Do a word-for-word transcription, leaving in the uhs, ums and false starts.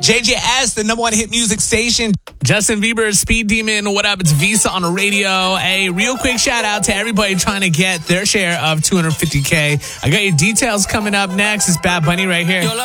J J S, the number one hit music station. Justin Bieber, Speed Demon, what up? It's Visa on the radio. A real quick shout out to everybody trying to get their share of two hundred fifty K. I got your details coming up next. It's Bad Bunny right here.